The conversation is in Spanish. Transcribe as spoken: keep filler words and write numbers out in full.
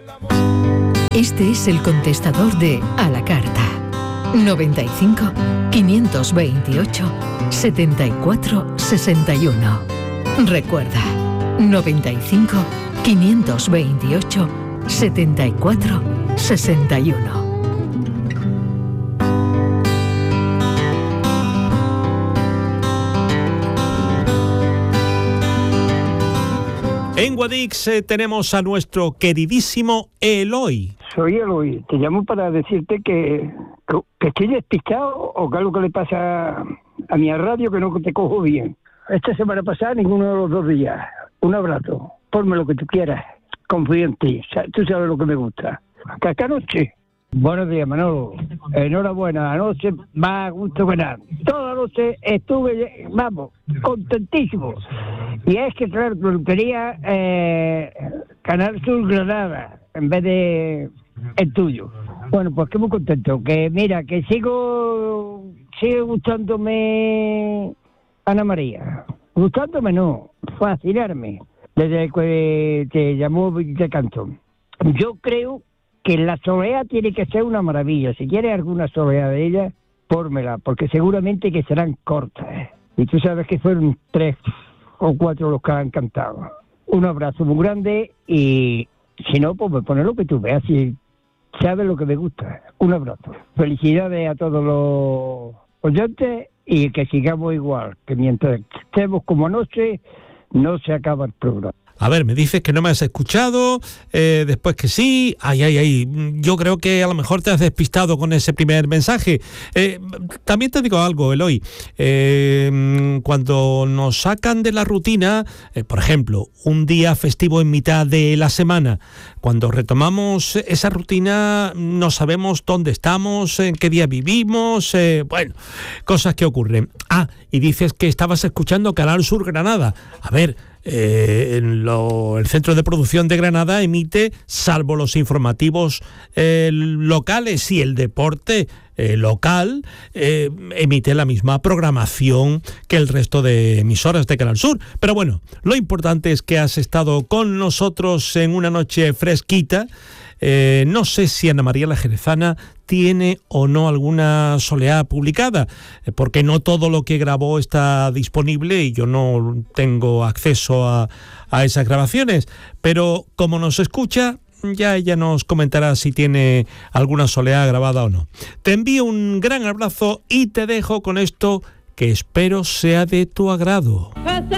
Este es el contestador de A la Carta. noventa y cinco, quinientos veintiocho, setenta y cuatro, sesenta y uno. Recuerda, noventa y cinco, quinientos veintiocho, setenta y cuatro, sesenta y uno. En Guadix eh, tenemos a nuestro queridísimo Eloy. Soy Eloy, te llamo para decirte que, que estoy despistado o que algo que le pasa a mi radio que no te cojo bien. Esta semana pasada ninguno de los dos días. Un abrazo, ponme lo que tú quieras, confío en ti, tú sabes lo que me gusta. Hasta esta noche. Buenos días, Manolo. Enhorabuena, anoche más a gusto que nada. Toda la noche estuve, vamos, contentísimo. Y es que, claro, quería eh, Canal Sur Granada en vez de el tuyo. Bueno, pues que muy contento. Que mira, que sigo, sigue gustándome Ana María. Gustándome no, fascinarme. Desde que te llamó de Cantón. Yo creo que la soleá tiene que ser una maravilla. Si quieres alguna soleá de ella, pórmela, porque seguramente que serán cortas. ¿eh? Y tú sabes que fueron tres o cuatro los que han cantado. Un abrazo muy grande y si no, pues me pones lo que tú veas y sabes lo que me gusta. Un abrazo. Felicidades a todos los oyentes y que sigamos igual, que mientras estemos como anoche, no se acaba el programa. A ver, me dices que no me has escuchado, eh, después que sí, ay, ay, ay, yo creo que a lo mejor te has despistado con ese primer mensaje. Eh, también te digo algo, Eloy, eh, cuando nos sacan de la rutina, eh, por ejemplo, un día festivo en mitad de la semana, cuando retomamos esa rutina no sabemos dónde estamos, en qué día vivimos, eh, bueno, cosas que ocurren. Ah, y dices que estabas escuchando Canal Sur Granada. A ver, Eh, en lo, el Centro de Producción de Granada emite, salvo los informativos eh, locales y el deporte eh, local, eh, emite la misma programación que el resto de emisoras de Canal Sur. Pero bueno, lo importante es que has estado con nosotros en una noche fresquita. Eh, no sé si Ana María la Jerezana tiene o no alguna soleá publicada, porque no todo lo que grabó está disponible y yo no tengo acceso a, a esas grabaciones, pero como nos escucha, ya ella nos comentará si tiene alguna soleá grabada o no. Te envío un gran abrazo y te dejo con esto que espero sea de tu agrado.